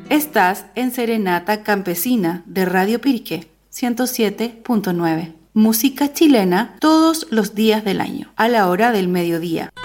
Estás en Serenata Campesina de Radio Pirque 107.9. Música chilena todos los días del año, a la hora del mediodía.